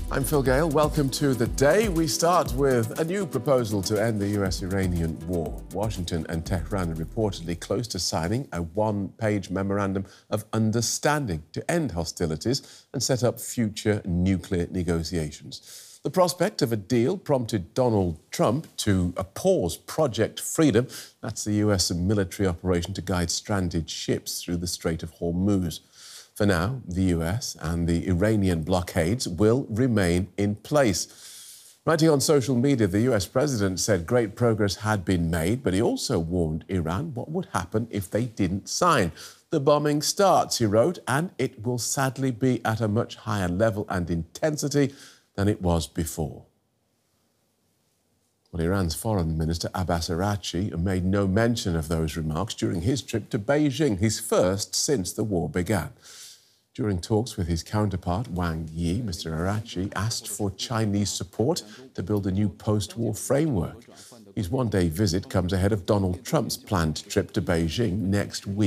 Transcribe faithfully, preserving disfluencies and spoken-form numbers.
I'm Phil Gale. Welcome to The Day. We start with a new proposal to end the U S-Iranian war. Washington and Tehran are reportedly close to signing a one-page memorandum of understanding to end hostilities and set up future nuclear negotiations. The prospect of a deal prompted Donald Trump to pause Project Freedom. That's the U S military operation to guide stranded ships through the Strait of Hormuz. For now, the U S and the Iranian blockades will remain in place. Writing on social media, the U S president said great progress had been made, but he also warned Iran what would happen if they didn't sign. The bombing starts, he wrote, and it will sadly be at a much higher level and intensity than it was before. Well, Iran's Foreign Minister Abbas Araghchi made no mention of those remarks during his trip to Beijing, his first since the war began. During talks with his counterpart, Wang Yi, Mister Araghchi asked for Chinese support to build a new post-war framework. His one-day visit comes ahead of Donald Trump's planned trip to Beijing next week.